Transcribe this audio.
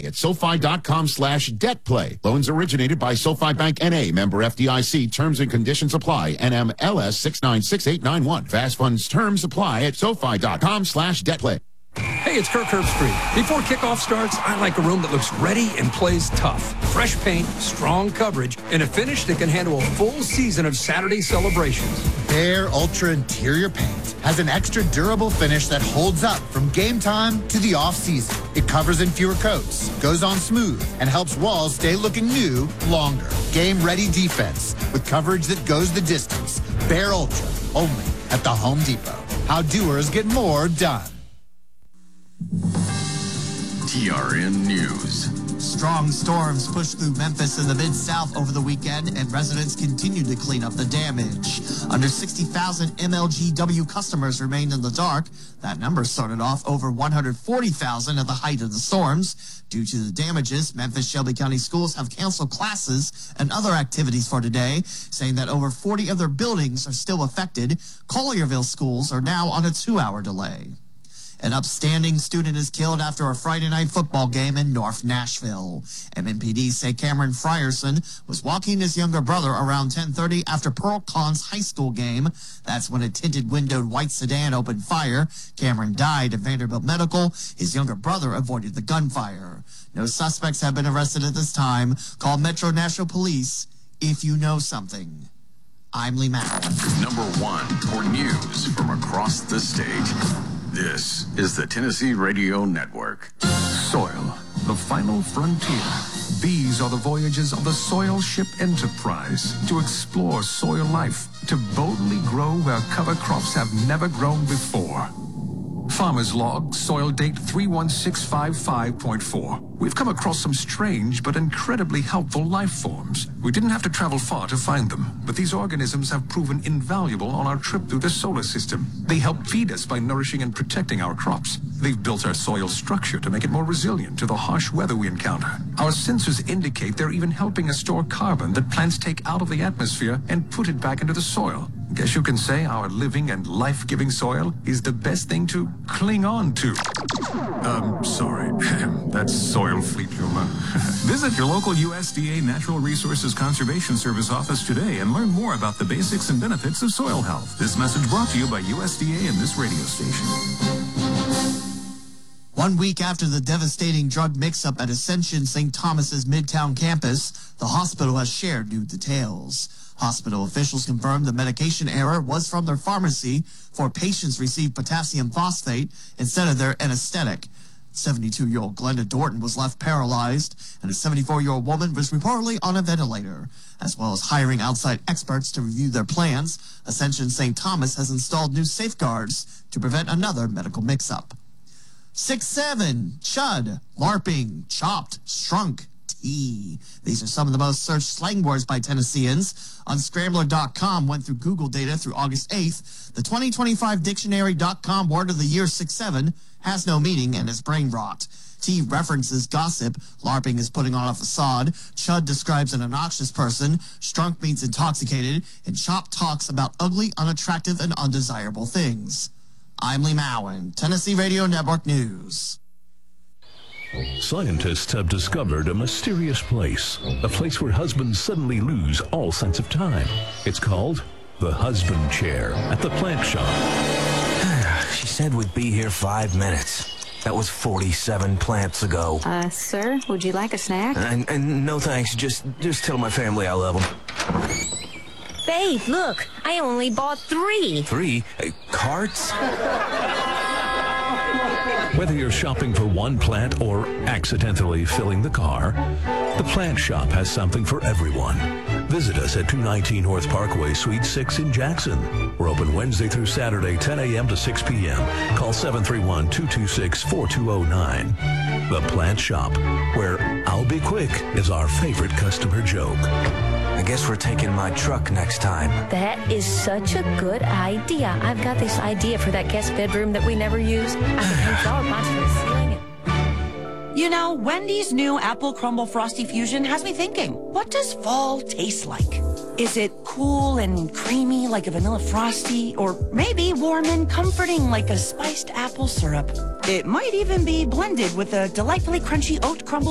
today at SoFi.com/debtplay. Loans originated by SoFi Bank N.A., member FDIC. Terms and conditions apply. NMLS 696891. Fast funds terms apply at SoFi.com/debtplay. Hey, it's Kirk Herbstreit. Before kickoff starts, I like a room that looks ready and plays tough. Fresh paint, strong coverage, and a finish that can handle a full season of Saturday celebrations. Behr Ultra Interior Paint has an extra durable finish that holds up from game time to the off-season. It covers in fewer coats, goes on smooth, and helps walls stay looking new longer. Game-ready defense with coverage that goes the distance. Behr Ultra, only at the Home Depot. How doers get more done. TRN News. Strong storms pushed through Memphis and the Mid-South over the weekend, and residents continued to clean up the damage. Under 60,000 MLGW customers remained in the dark. That number started off over 140,000 at the height of the storms. Due to the damages, Memphis-Shelby County schools have canceled classes and other activities for today, saying that over 40 of their buildings are still affected. Collierville schools are now on a 2-hour delay. An upstanding student is killed after a Friday night football game in North Nashville. MMPD say Cameron Frierson was walking his younger brother around 10:30 after Pearl Collins High School game. That's when a tinted windowed white sedan opened fire. Cameron died at Vanderbilt Medical. His younger brother avoided the gunfire. No suspects have been arrested at this time. Call Metro Nashville Police if you know something. I'm Lee Mack. Number one for news from across the state. This is the Tennessee Radio Network. Soil, the final frontier. These are the voyages of the Soil Ship Enterprise to explore soil life, to boldly grow where cover crops have never grown before. Farmer's Log, soil date 31655.4. We've come across some strange but incredibly helpful life forms. We didn't have to travel far to find them, but these organisms have proven invaluable on our trip through the solar system. They help feed us by nourishing and protecting our crops. They've built our soil structure to make it more resilient to the harsh weather we encounter. Our sensors indicate they're even helping us store carbon that plants take out of the atmosphere and put it back into the soil. Guess you can say our living and life-giving soil is the best thing to cling on to. Sorry. That's soil fleet humor. Visit your local USDA Natural Resources Conservation Service office today and learn more about the basics and benefits of soil health. This message brought to you by USDA and this radio station. 1 week after the devastating drug mix-up at Ascension St. Thomas's Midtown campus, the hospital has shared new details. Hospital officials confirmed the medication error was from their pharmacy for patients received potassium phosphate instead of their anesthetic. 72-year-old Glenda Dorton was left paralyzed, and a 74-year-old woman was reportedly on a ventilator. As well as hiring outside experts to review their plans, Ascension St. Thomas has installed new safeguards to prevent another medical mix-up. 6-7, chud, LARPing, chopped, shrunk, tea. These are some of the most searched slang words by Tennesseans. Unscrambler.com went through Google data through August 8th. The 2025 Dictionary.com word of the year 6-7 has no meaning and is brain rot. Tea references gossip. LARPing is putting on a facade. Chud describes an obnoxious person. Strunk means intoxicated. And chop talks about ugly, unattractive, and undesirable things. I'm Lee Mowen, Tennessee Radio Network News. Scientists have discovered a mysterious place, a place where husbands suddenly lose all sense of time. It's called the husband chair at the plant shop. She said we'd be here 5 minutes. That was 47 plants ago. Sir, would you like a snack? And no thanks, just tell my family I love them. Babe, look, I only bought 3. 3? Carts? Whether you're shopping for one plant or accidentally filling the car, the Plant Shop has something for everyone. Visit us at 219 North Parkway, Suite 6 in Jackson. We're open Wednesday through Saturday, 10 a.m. to 6 p.m. Call 731-226-4209. The Plant Shop, where "I'll be quick" is our favorite customer joke. I guess we're taking my truck next time. That is such a good idea. I've got this idea for that guest bedroom that we never use. I could hang flower pots for the ceiling. You know, Wendy's new Apple Crumble Frosty Fusion has me thinking, what does fall taste like? Is it cool and creamy like a vanilla Frosty? Or maybe warm and comforting like a spiced apple syrup? It might even be blended with a delightfully crunchy oat crumble